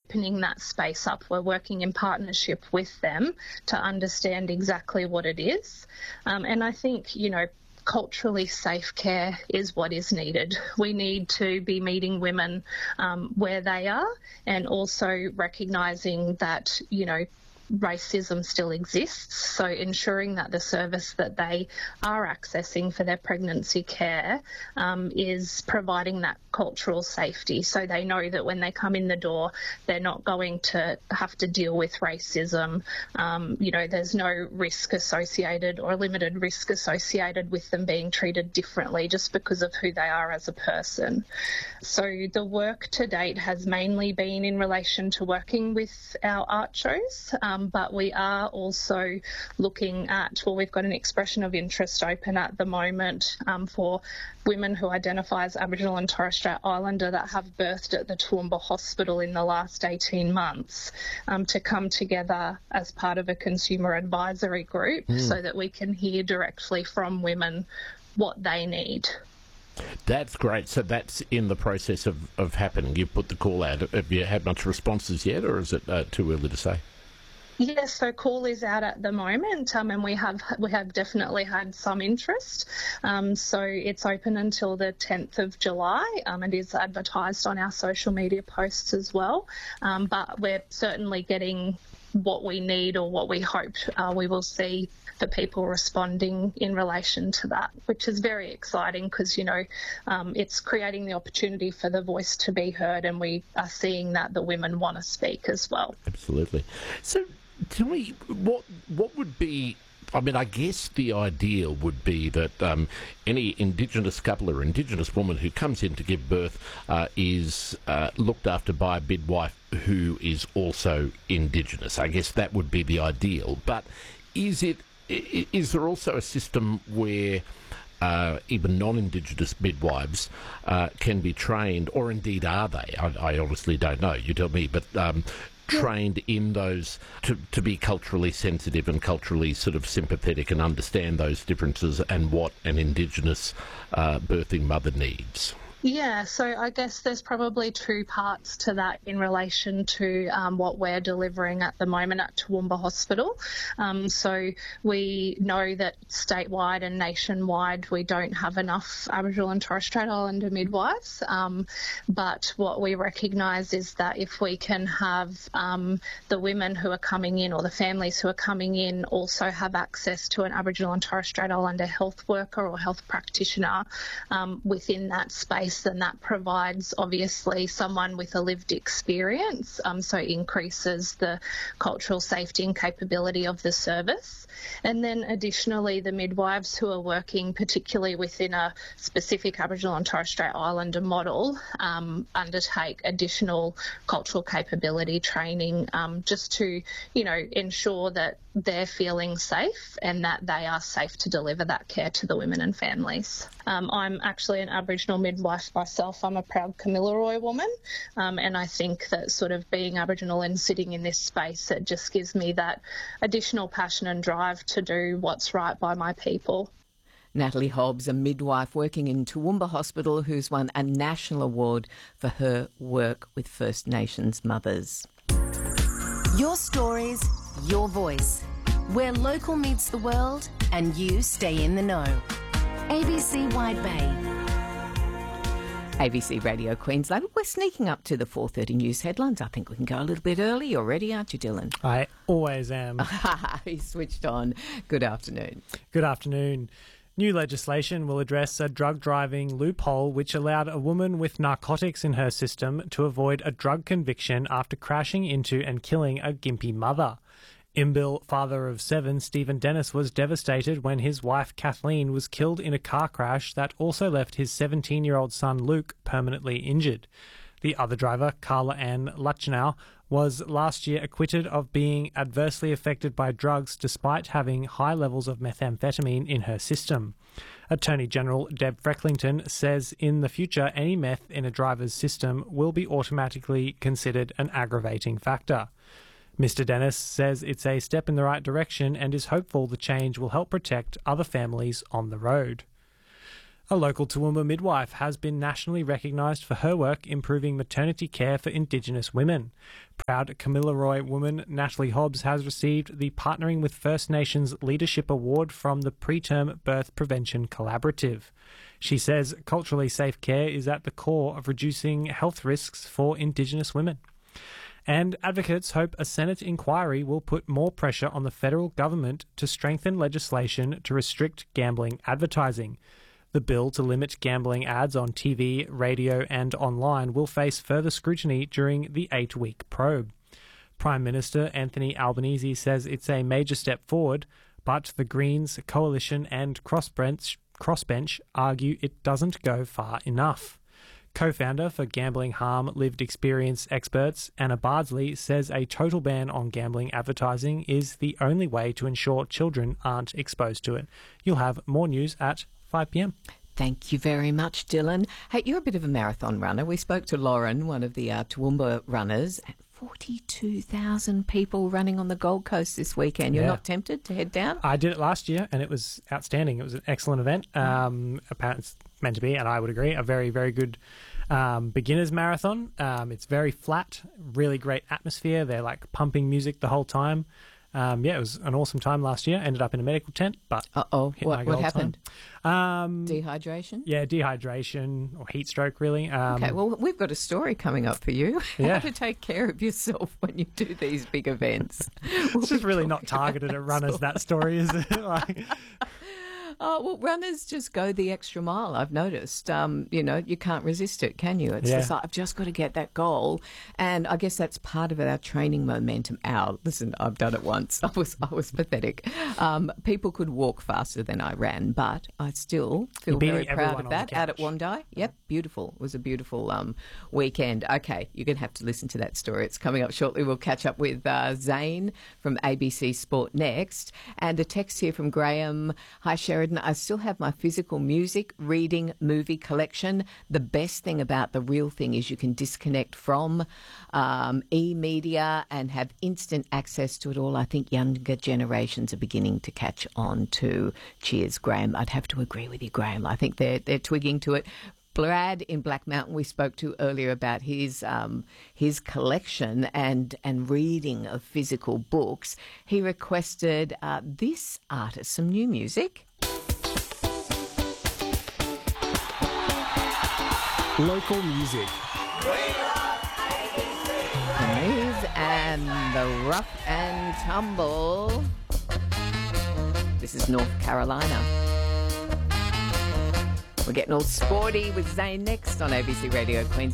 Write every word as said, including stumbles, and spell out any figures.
opening that space up. We're working in partnership with them to understand exactly what it is. Um, and I think, you know, culturally safe care is what is needed. We need to be meeting women um, where they are, and also recognising that, you know, racism still exists, so ensuring that the service that they are accessing for their pregnancy care um, is providing that cultural safety, so they know that when they come in the door they're not going to have to deal with racism. Um, you know, there's no risk associated or limited risk associated with them being treated differently just because of who they are as a person. So the work to date has mainly been in relation to working with our art shows, um, but we are also looking at, well, we've got an expression of interest open at the moment um, for women who identify as Aboriginal and Torres Strait Islander that have birthed at the Toowoomba Hospital in the last eighteen months um, to come together as part of a consumer advisory group mm. so that we can hear directly from women what they need. That's great. So that's in the process of, of happening. You've put the call out. Have you had much responses yet, or is it uh, too early to say? Yes, so call is out at the moment, um, and we have we have definitely had some interest. Um, so it's open until the tenth of July. Um, it is advertised on our social media posts as well, um, but we're certainly getting what we need or what we hope uh, we will see for people responding in relation to that, which is very exciting because, you know, um, it's creating the opportunity for the voice to be heard, and we are seeing that the women want to speak as well. Absolutely. So tell me, what what would be, I mean, I guess the ideal would be that um, any Indigenous couple or Indigenous woman who comes in to give birth uh, is uh, looked after by a midwife who is also Indigenous. I guess that would be the ideal. But is it is there also a system where uh, even non-Indigenous midwives uh, can be trained, or indeed are they? I, I honestly don't know. You tell me. But um, trained in those to, to be culturally sensitive and culturally sort of sympathetic and understand those differences and what an Indigenous uh, birthing mother needs? Yeah, so I guess there's probably two parts to that in relation to um, what we're delivering at the moment at Toowoomba Hospital. Um, so we know that statewide and nationwide we don't have enough Aboriginal and Torres Strait Islander midwives, um, but what we recognise is that if we can have um, the women who are coming in or the families who are coming in also have access to an Aboriginal and Torres Strait Islander health worker or health practitioner um, within that space, then that provides obviously someone with a lived experience, um, so increases the cultural safety and capability of the service. And then additionally, the midwives who are working particularly within a specific Aboriginal and Torres Strait Islander model um, undertake additional cultural capability training um, just to, you know, ensure that they're feeling safe and that they are safe to deliver that care to the women and families. Um, I'm actually an Aboriginal midwife myself. I'm a proud Kamilaroi woman, um, and I think that sort of being Aboriginal and sitting in this space, it just gives me that additional passion and drive to do what's right by my people. Natalie Hobbs, a midwife working in Toowoomba Hospital, who's won a national award for her work with First Nations mothers. Your stories, your voice. Where local meets the world and you stay in the know. A B C Wide Bay. A B C Radio Queensland. We're sneaking up to the four thirty news headlines. I think we can go a little bit early already, aren't you, Dylan? I always am. He's switched on. Good afternoon. Good afternoon. New legislation will address a drug driving loophole which allowed a woman with narcotics in her system to avoid a drug conviction after crashing into and killing a Gympie mother. Imbil father of seven, Stephen Dennis, was devastated when his wife Kathleen was killed in a car crash that also left his seventeen-year-old son Luke permanently injured. The other driver, Carla Ann Lachnow, was last year acquitted of being adversely affected by drugs despite having high levels of methamphetamine in her system. Attorney General Deb Frecklington says in the future any meth in a driver's system will be automatically considered an aggravating factor. Mister Dennis says it's a step in the right direction and is hopeful the change will help protect other families on the road. A local Toowoomba midwife has been nationally recognised for her work improving maternity care for Indigenous women. Proud Kamilaroi woman Natalie Hobbs has received the Partnering with First Nations Leadership Award from the Preterm Birth Prevention Collaborative. She says culturally safe care is at the core of reducing health risks for Indigenous women. And advocates hope a Senate inquiry will put more pressure on the federal government to strengthen legislation to restrict gambling advertising. The bill to limit gambling ads on T V, radio and online will face further scrutiny during the eight-week probe. Prime Minister Anthony Albanese says it's a major step forward, but the Greens, Coalition and Crossbench, Crossbench argue it doesn't go far enough. Co-founder for Gambling Harm Lived Experience Experts, Anna Bardsley, says a total ban on gambling advertising is the only way to ensure children aren't exposed to it. You'll have more news at five p m. Thank you very much, Dylan. Hey, you're a bit of a marathon runner. We spoke to Lauren, one of the uh, Toowoomba runners. forty-two thousand people running on the Gold Coast this weekend. You're Yeah. not tempted to head down? I did it last year and it was outstanding. It was an excellent event. Um, apparently it's meant to be, and I would agree, a very, very good um, beginner's marathon. Um, it's very flat, really great atmosphere. They're like pumping music the whole time. Um, yeah, it was an awesome time last year. Ended up in a medical tent, but Uh-oh, hit my what, what goal happened? time. Um, Dehydration? yeah, dehydration or heat stroke, really. Um, Okay, well, we've got a story coming up for you. Yeah. How to take care of yourself when you do these big events. it's just really not targeted at runners, that story, is it? like, Oh, well, runners just go the extra mile, I've noticed. Um, you know, you can't resist it, can you? It's Yeah. just like, I've just got to get that goal. And I guess that's part of it, our training momentum out. Listen, I've done it once. I was I was pathetic. Um, people could walk faster than I ran, but I still feel You're beating very proud everyone of on that. the Out at couch. Wondai. Yep, beautiful. It was a beautiful um, weekend. Okay, you're going to have to listen to that story. It's coming up shortly. We'll catch up with uh, Zane from A B C Sport next. And a text here from Graham. Hi, Sheridan. I still have my physical music, reading, movie collection. The best thing about The Real Thing is you can disconnect from um, e-media and have instant access to it all. I think younger generations are beginning to catch on to. Cheers, Graham. I'd have to agree with you, Graham. I think they're, they're twigging to it. Brad in Black Mountain, we spoke to earlier about his um, his collection and and reading of physical books. He requested uh, this artist some new music. local music. Please, and the Rough and Tumble. This is North Carolina. We're getting all sporty with Zane next on A B C Radio Queensland.